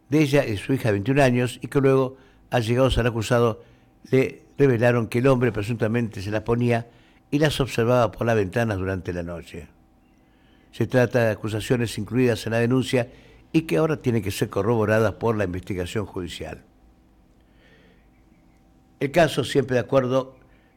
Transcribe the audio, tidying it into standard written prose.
de ella y su hija de 21 años y que luego, allegados al acusado, le revelaron que el hombre presuntamente se las ponía y las observaba por las ventanas durante la noche. Se trata de acusaciones incluidas en la denuncia y que ahora tienen que ser corroboradas por la investigación judicial. El caso, siempre de acuerdo